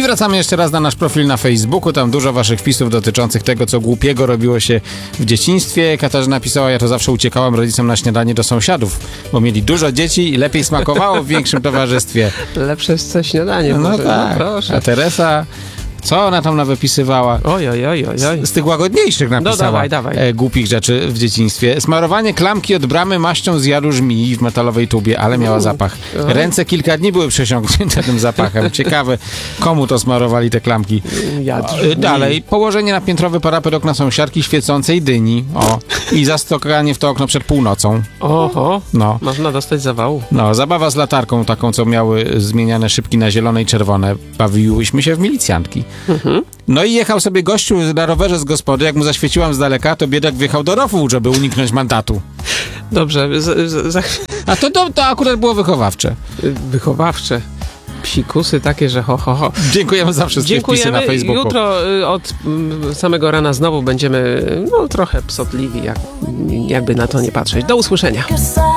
wracamy jeszcze raz na nasz profil na Facebooku. Tam dużo waszych wpisów dotyczących tego, co głupiego robiło się w dzieciństwie. Katarzyna pisała, ja to zawsze uciekałam rodzicom na śniadanie do sąsiadów, bo mieli dużo dzieci i lepiej smakowało w większym towarzystwie. Lepsze jest co śniadanie. No może, tak. no proszę. A Teresa... Co ona tam nawypisywała? Oj. Z tych łagodniejszych napisała. No dawaj. Głupich rzeczy w dzieciństwie. Smarowanie klamki od bramy maścią z jadu żmii w metalowej tubie, ale miała zapach. Ręce kilka dni były przesiąknięte tym zapachem. Ciekawe, komu to smarowali te klamki. Dalej, położenie na piętrowy parapet okna sąsiadki świecącej dyni. I zastukanie w to okno przed północą. Oho, no. Można dostać zawału. No, zabawa z latarką, taką, co miały zmieniane szybki na zielone i czerwone. Bawiłyśmy się w milicjantki. No i jechał sobie gościu na rowerze z gospody, jak mu zaświeciłam z daleka, to biedak wjechał do rowu, żeby uniknąć mandatu. Dobrze. A to akurat było wychowawcze. Wychowawcze. Psikusy takie, że ho. Dziękujemy za wszystkie wpisy na Facebooku. Jutro od samego rana znowu będziemy trochę psotliwi, jakby na to nie patrzeć. Do usłyszenia.